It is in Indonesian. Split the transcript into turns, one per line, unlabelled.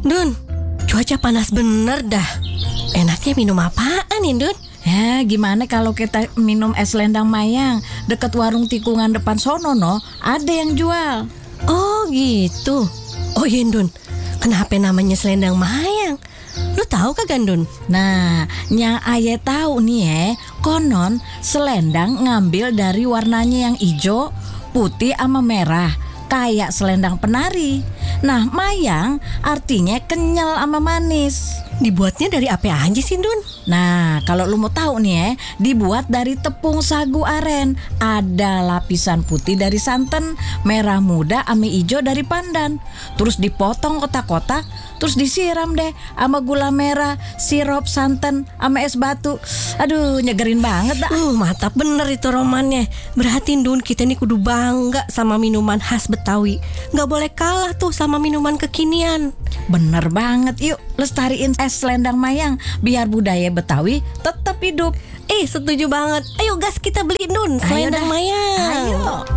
Dun, cuaca panas bener dah. Enaknya minum apaan nih, Dun?
Ya, gimana kalau kita minum es selendang mayang? Deket warung tikungan depan sono, no, ada yang jual.
Oh gitu. Oh iya, Dun. Kenapa namanya selendang mayang? Lu tahu kagak, Dun?
Nah, yang aye tahu nih konon selendang ngambil dari warnanya yang hijau, putih sama merah, kayak selendang penari. Nah, mayang artinya kenyal sama manis.
Dibuatnya dari apa aja sih, Dun?
Nah, kalau lu mau tahu nih dibuat dari tepung sagu aren. Ada lapisan putih dari santan, merah muda ame ijo dari pandan. Terus dipotong kotak-kotak, terus disiram deh sama gula merah, sirup santan, sama es batu. Aduh, nyegerin banget dah.
Mantap bener itu romannya. Berarti, Dun, kita nih kudu bangga sama minuman khas Betawi. Gak boleh kalah tuh sama minuman kekinian.
Bener banget, yuk lestariin es selendang mayang biar budaya Betawi tetap hidup.
Setuju banget. Ayo gas kita beli, Dun,
Ayo
selendang
dah.
mayang.
Ayo.